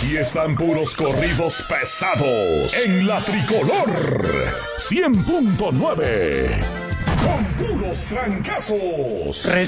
Aquí están puros corridos pesados en la Tricolor 100.9. Con puros trancazos.